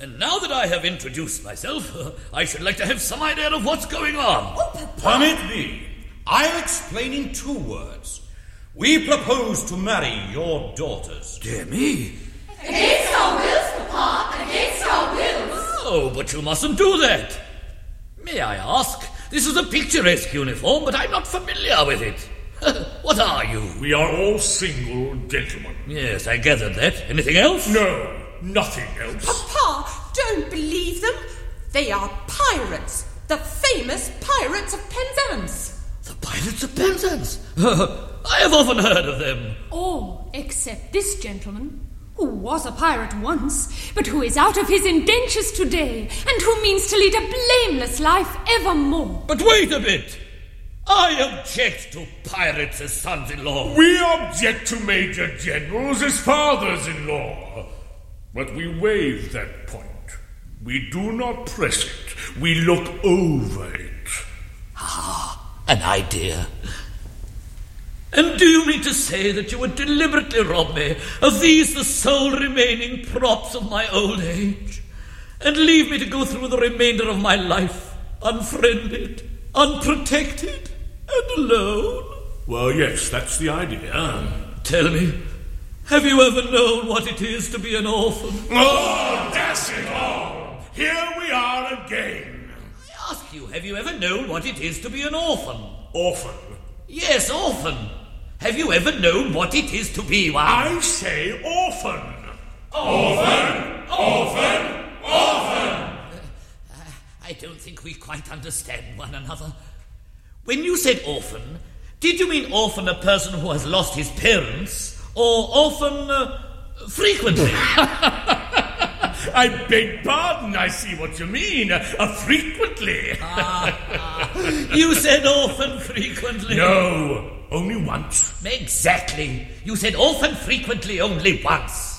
And now that I have introduced myself, I should like to have some idea of what's going on. Oh, Papa! Permit me. I'll explain in 2 words. We propose to marry your daughters. Dear me. Against our wills, Papa, against our wills. Oh, but you mustn't do that. May I ask? This is a picturesque uniform, but I'm not familiar with it. What are you? We are all single gentlemen. Yes, I gathered that. Anything else? No, nothing else. Papa, don't believe them. They are pirates. The famous pirates of Penzance. The pirates of Penzance? I have often heard of them. All except this gentleman, who was a pirate once, but who is out of his indentures today, and who means to lead a blameless life evermore. But wait a bit. I object to pirates as sons-in-law. We object to Major Generals as fathers-in-law. But we waive that point. We do not press it. We look over it. An idea. And do you mean to say that you would deliberately rob me of these, the sole remaining props of my old age, and leave me to go through the remainder of my life unfriended, unprotected, and alone? Well, yes, that's the idea. Tell me, have you ever known what it is to be an orphan? Oh, dash it all! Here we are again. I ask you, have you ever known what it is to be an orphan? Orphan. Yes, orphan. Have you ever known what it is to be one? I say orphan. Orphan! Orphan! Orphan! I don't think we quite understand one another. When you said orphan, did you mean orphan a person who has lost his parents, or orphan frequently? I beg pardon, I see what you mean. Frequently. You said orphan frequently. No, only once. Exactly. You said orphan frequently only once.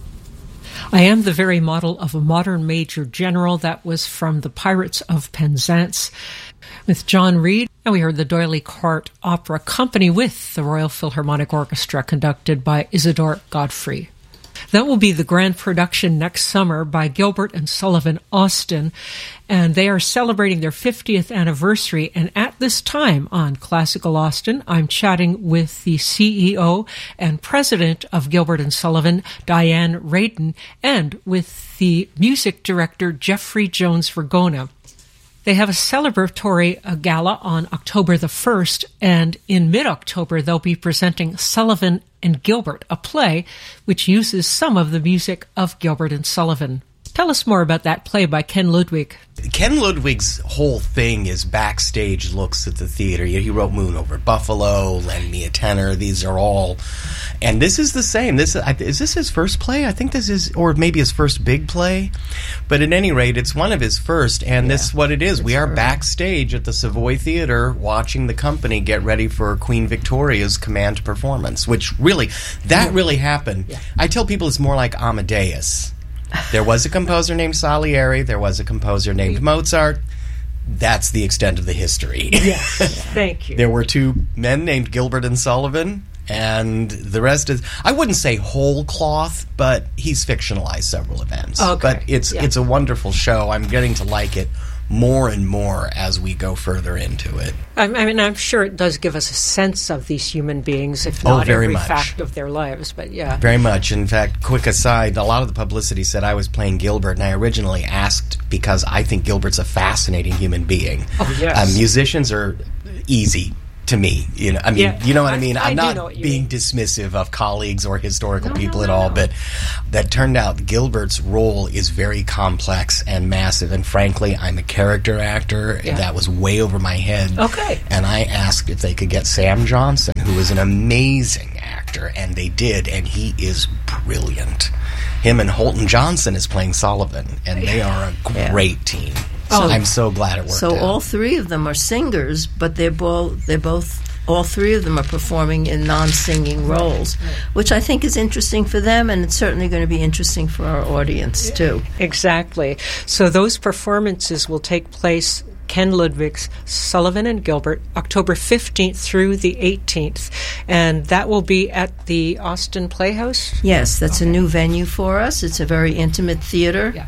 I am the very model of a modern major general. That was from The Pirates of Penzance with John Reed. And we heard the D'Oyly Court Opera Company with the Royal Philharmonic Orchestra conducted by Isidore Godfrey. That will be the grand production next summer by Gilbert and Sullivan Austin, and they are celebrating their 50th anniversary. And at this time on Classical Austin, I'm chatting with the CEO and president of Gilbert and Sullivan, Diane Radin, and with the music director, Jeffrey Jones Vergona. They have a celebratory gala on October the 1st, and in mid-October they'll be presenting Sullivan and Gilbert, a play which uses some of the music of Gilbert and Sullivan. Tell us more about that play by Ken Ludwig. Ken Ludwig's whole thing is backstage looks at the theater. He wrote Moon Over Buffalo, Lend Me a Tenor. These are all, and this is the same. Is this his first play? I think this is, or maybe his first big play. But at any rate, it's one of his first, and this is what it is. We are backstage at the Savoy Theater watching the company get ready for Queen Victoria's command performance, which really happened. Yeah. I tell people it's more like Amadeus. There was a composer named Salieri. There was a composer named Mozart. That's the extent of the history. Yes, thank you. There were 2 men named Gilbert and Sullivan, and the rest is, I wouldn't say whole cloth, but he's fictionalized several events. Okay. But it's a wonderful show. I'm getting to like it more and more as we go further into it. I mean, I'm sure it does give us a sense of these human beings, if not very every much. fact of their lives, but yeah. Very much. In fact, quick aside, a lot of the publicity said I was playing Gilbert, and I originally asked because I think Gilbert's a fascinating human being. Oh, yes. Musicians are easy to me, you know. I mean, you know what I mean. I'm not being dismissive of colleagues or historical people at all, but that turned out Gilbert's role is very complex and massive. And frankly, I'm a character actor. That was way over my head. Okay. And I asked if they could get Sam Johnson, who is an amazing actor, and they did, and he is brilliant. Him and Holton Johnson is playing Sullivan, and they are a great team. So I'm so glad it worked out. So all 3 of them are singers, but they're both all 3 of them are performing in non-singing roles, which I think is interesting for them, and it's certainly going to be interesting for our audience, too. Exactly. So those performances will take place, Ken Ludwig's Sullivan and Gilbert, October 15th through the 18th, and that will be at the Austin Playhouse? Yes, that's a new venue for us. It's a very intimate theater. Yeah.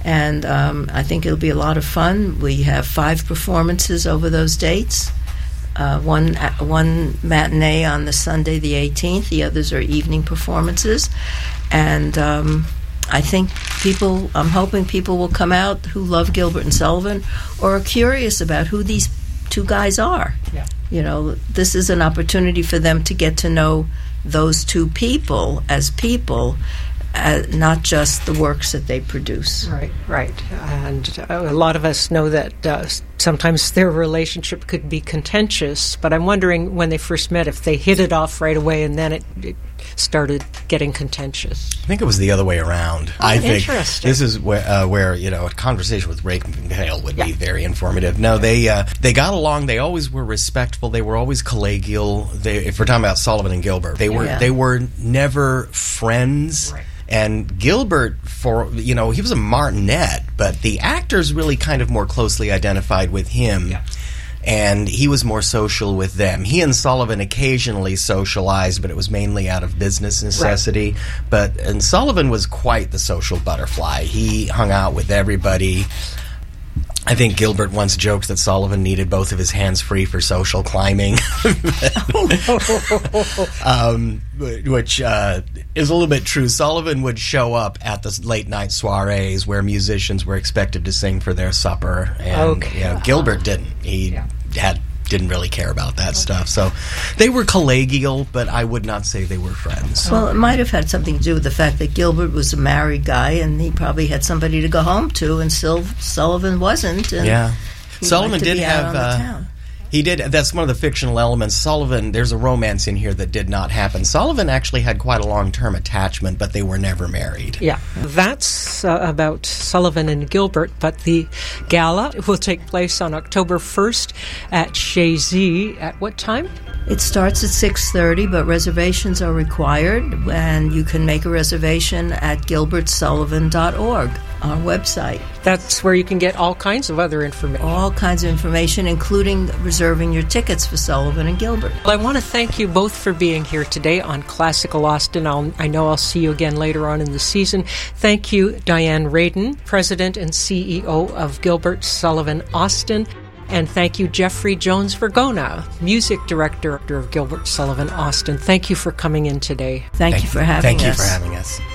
And I think it'll be a lot of fun. We have 5 performances over those dates. One matinee on the Sunday the 18th. The others are evening performances. And I think I'm hoping people will come out who love Gilbert and Sullivan or are curious about who these 2 guys are. Yeah. This is an opportunity for them to get to know those 2 people as people, not just the works that they produce. Right. And a lot of us know that sometimes their relationship could be contentious, but I'm wondering when they first met if they hit it off right away and then it started getting contentious. I think it was the other way around. I think interesting. This is where a conversation with Ray McHale would be very informative. No, they got along. They always were respectful. They were always collegial. If we're talking about Sullivan and Gilbert, they were never friends. Right. And Gilbert, he was a martinet, but the actors really kind of more closely identified with him. Yeah. And he was more social with them. He and Sullivan occasionally socialized, but it was mainly out of business necessity. Right. And Sullivan was quite the social butterfly. He hung out with everybody. I think Gilbert once joked that Sullivan needed both of his hands free for social climbing, which is a little bit true. Sullivan would show up at the late-night soirees where musicians were expected to sing for their supper, and Gilbert didn't. He didn't really care about that stuff. So they were collegial, but I would not say they were friends. Well, it might have had something to do with the fact that Gilbert was a married guy and he probably had somebody to go home to, and Sullivan wasn't. And Sullivan did have... He did. That's one of the fictional elements. Sullivan, there's a romance in here that did not happen. Sullivan actually had quite a long-term attachment, but they were never married. Yeah, that's about Sullivan and Gilbert, but the gala will take place on October 1st at Chazy. At what time? It starts at 6:30, but reservations are required, and you can make a reservation at gilbertsullivan.org, our website. That's where you can get all kinds of other information. All kinds of information, including reserving your tickets for Sullivan and Gilbert. Well, I want to thank you both for being here today on Classical Austin. I know I'll see you again later on in the season. Thank you, Diane Radin, President and CEO of Gilbert Sullivan Austin. And thank you, Jeffrey Jones-Vergona, Music Director of Gilbert Sullivan Austin. Thank you for coming in today. Thank you for having us. Thank you for having us.